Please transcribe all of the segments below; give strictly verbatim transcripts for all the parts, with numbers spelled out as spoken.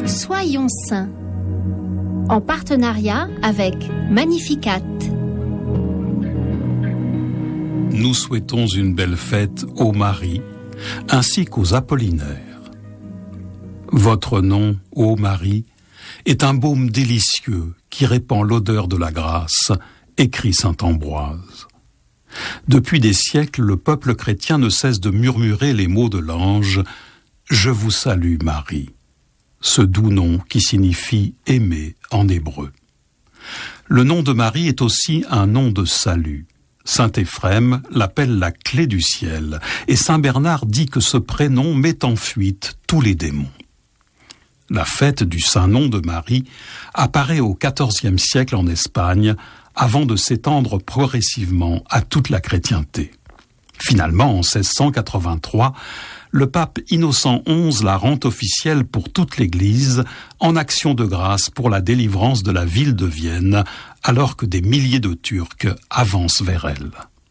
Soyons saints, en partenariat avec Magnificat. Nous souhaitons une belle fête aux Maries, ainsi qu'aux Apollinaires. Votre nom, ô Marie, est un baume délicieux qui répand l'odeur de la grâce, écrit saint Ambroise. Depuis des siècles, le peuple chrétien ne cesse de murmurer les mots de l'ange « Je vous salue, Marie », ce doux nom qui signifie « aimer » en hébreu. Le nom de Marie est aussi un nom de salut. Saint Éphrem l'appelle la clé du ciel, et saint Bernard dit que ce prénom met en fuite tous les démons. La fête du Saint-Nom de Marie apparaît au quatorzième siècle en Espagne, avant de s'étendre progressivement à toute la chrétienté. Finalement, en seize cent quatre-vingt-trois, le pape Innocent onze la rend officielle pour toute l'Église en action de grâce pour la délivrance de la ville de Vienne, alors que des milliers de Turcs avancent vers elle.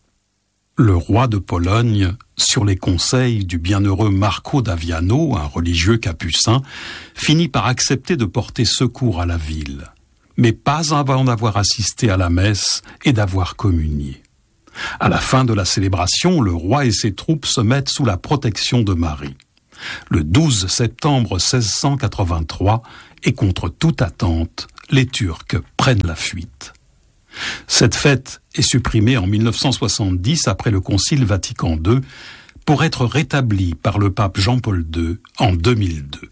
Le roi de Pologne, sur les conseils du bienheureux Marco d'Aviano, un religieux capucin, finit par accepter de porter secours à la ville, mais pas avant d'avoir assisté à la messe et d'avoir communié. À la fin de la célébration, le roi et ses troupes se mettent sous la protection de Marie. Le douze septembre seize cent quatre-vingt-trois, et contre toute attente, les Turcs prennent la fuite. Cette fête est supprimée en mille neuf cent soixante-dix après le Concile Vatican deux pour être rétablie par le pape Jean-Paul deux en deux mille deux.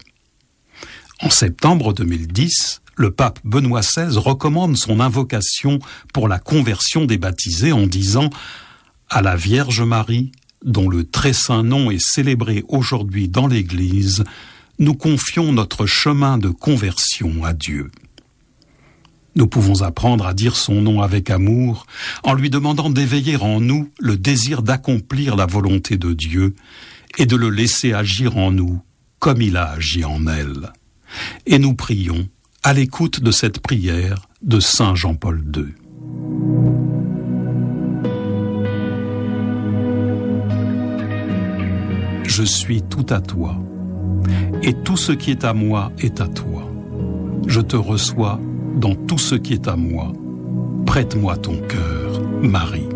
En septembre deux mille dix, le pape Benoît seize recommande son invocation pour la conversion des baptisés en disant « À la Vierge Marie, dont le très saint nom est célébré aujourd'hui dans l'Église, nous confions notre chemin de conversion à Dieu. » Nous pouvons apprendre à dire son nom avec amour en lui demandant d'éveiller en nous le désir d'accomplir la volonté de Dieu et de le laisser agir en nous comme il a agi en elle. Et nous prions à l'écoute de cette prière de saint Jean-Paul deux. Je suis tout à toi, et tout ce qui est à moi est à toi. Je te reçois dans tout ce qui est à moi. Prête-moi ton cœur, Marie.